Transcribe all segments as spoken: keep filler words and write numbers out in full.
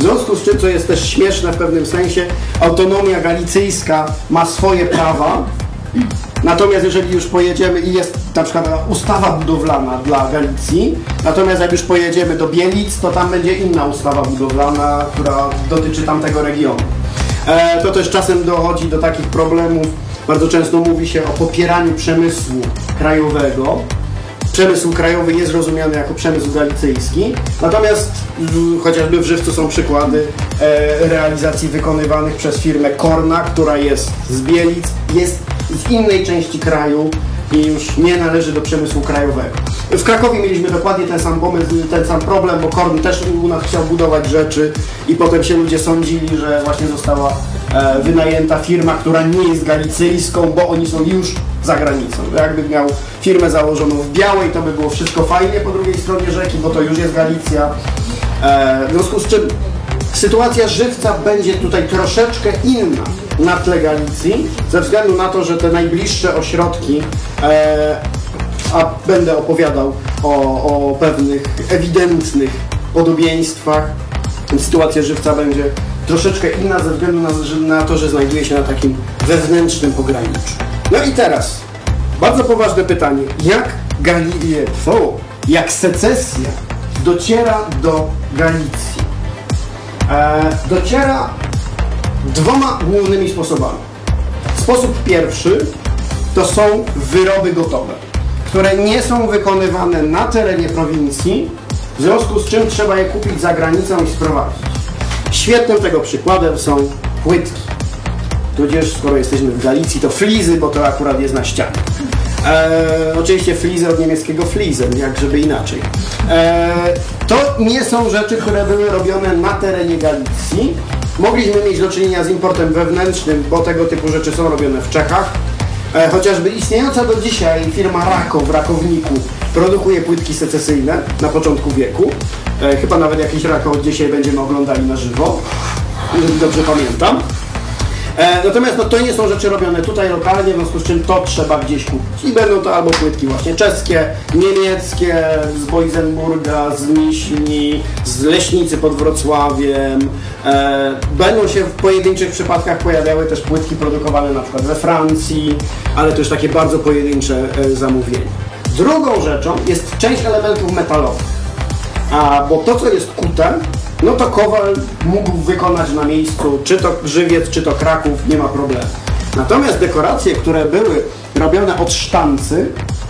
związku z czym, co jest też śmieszne w pewnym sensie, autonomia galicyjska ma swoje prawa, natomiast jeżeli już pojedziemy i jest na przykład ustawa budowlana dla Galicji, natomiast jak już pojedziemy do Bielic, to tam będzie inna ustawa budowlana, która dotyczy tamtego regionu. E, to też czasem dochodzi do takich problemów, bardzo często mówi się o popieraniu przemysłu krajowego. Przemysł krajowy jest rozumiany jako przemysł galicyjski, natomiast m, chociażby w Żywcu są przykłady e, realizacji wykonywanych przez firmę Korna, która jest z Bielic, jest z innej części kraju i już nie należy do przemysłu krajowego. W Krakowie mieliśmy dokładnie ten sam pomysł, ten sam problem, bo Korn też u nas chciał budować rzeczy i potem się ludzie sądzili, że właśnie została e, wynajęta firma, która nie jest galicyjską, bo oni są już za granicą. Jakby miał firmę założoną w Białej, to by było wszystko fajnie po drugiej stronie rzeki, bo to już jest Galicja. E, w związku z czym sytuacja Żywca będzie tutaj troszeczkę inna na tle Galicji, ze względu na to, że te najbliższe ośrodki, e, a będę opowiadał o, o pewnych ewidentnych podobieństwach, sytuacja Żywca będzie troszeczkę inna ze względu na, na to, że znajduje się na takim wewnętrznym pograniczu. No i teraz bardzo poważne pytanie, jak Gali- o, jak secesja dociera do Galicji? E, dociera dwoma głównymi sposobami. Sposób pierwszy to są wyroby gotowe, które nie są wykonywane na terenie prowincji, w związku z czym trzeba je kupić za granicą i sprowadzić. Świetnym tego przykładem są płytki. Tudzież, skoro jesteśmy w Galicji, to flizy, bo to akurat jest na ścianie. Eee, oczywiście flizy od niemieckiego flizen, jak żeby inaczej. Eee, to nie są rzeczy, które były robione na terenie Galicji. Mogliśmy mieć do czynienia z importem wewnętrznym, bo tego typu rzeczy są robione w Czechach. Eee, chociażby istniejąca do dzisiaj firma Rako w Rakowniku produkuje płytki secesyjne na początku wieku. Eee, chyba nawet jakiś Rako od dzisiaj będziemy oglądali na żywo. Dobrze pamiętam. E, natomiast no, to nie są rzeczy robione tutaj lokalnie, w związku z czym to trzeba gdzieś kupić. I będą to albo płytki właśnie czeskie, niemieckie, z Boisenburga, z Miśni, z Leśnicy pod Wrocławiem. E, będą się w pojedynczych przypadkach pojawiały też płytki produkowane na przykład we Francji, ale to już takie bardzo pojedyncze e, zamówienia. Drugą rzeczą jest część elementów metalowych. A, bo to, co jest kute, no to kowal mógł wykonać na miejscu, czy to Żywiec, czy to Kraków, nie ma problemu. Natomiast dekoracje, które były robione od sztancy,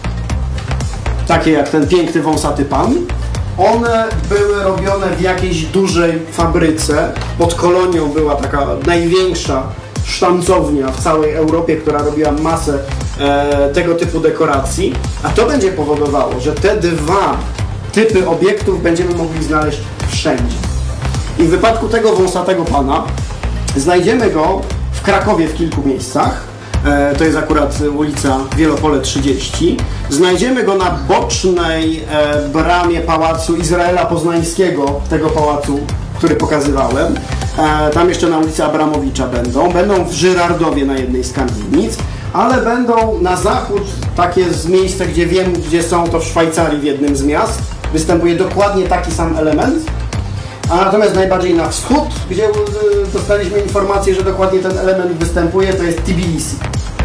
takie jak ten piękny wąsaty pan, one były robione w jakiejś dużej fabryce. Pod Kolonią była taka największa sztancownia w całej Europie, która robiła masę e, tego typu dekoracji, a to będzie powodowało, że te dwa typy obiektów będziemy mogli znaleźć wszędzie. I w wypadku tego wąsatego pana znajdziemy go w Krakowie w kilku miejscach. E, to jest akurat ulica Wielopole trzydzieści. Znajdziemy go na bocznej e, bramie Pałacu Izraela Poznańskiego, tego pałacu, który pokazywałem. E, tam jeszcze na ulicy Abramowicza będą. Będą w Żyrardowie na jednej z kamienic, ale będą na zachód, takie z miejsca, gdzie wiem, gdzie są, to w Szwajcarii w jednym z miast. Występuje dokładnie taki sam element. A natomiast najbardziej na wschód, gdzie dostaliśmy informację, że dokładnie ten element występuje, to jest Tbilisi.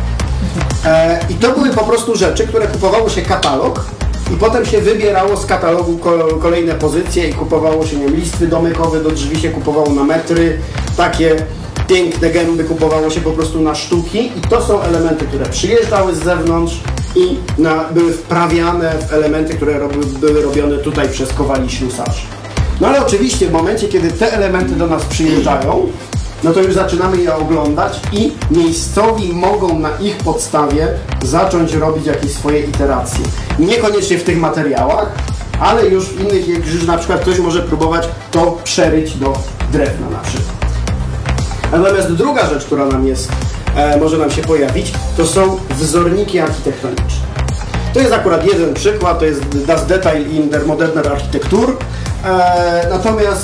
E, I to były po prostu rzeczy, które kupowało się katalog i potem się wybierało z katalogu kolejne pozycje i kupowało się, nie wiem, listwy domykowe, do drzwi się kupowało na metry, takie piękne gęby kupowało się po prostu na sztuki i to są elementy, które przyjeżdżały z zewnątrz i na, były wprawiane w elementy, które rob, były robione tutaj przez kowali ślusarzy. No ale oczywiście w momencie, kiedy te elementy do nas przyjeżdżają, no to już zaczynamy je oglądać i miejscowi mogą na ich podstawie zacząć robić jakieś swoje iteracje. Niekoniecznie w tych materiałach, ale już w innych, jak już na przykład ktoś może próbować to przeryć do drewna na przykład. Natomiast druga rzecz, która nam jest, e, może nam się pojawić, to są wzorniki architektoniczne. To jest akurat jeden przykład, to jest Das Detail in der Moderner Architektur. E, natomiast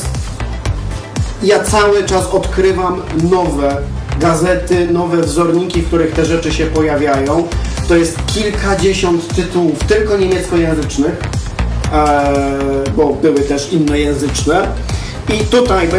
ja cały czas odkrywam nowe gazety, nowe wzorniki, w których te rzeczy się pojawiają. To jest kilkadziesiąt tytułów, tylko niemieckojęzycznych, e, bo były też innojęzyczne. I tutaj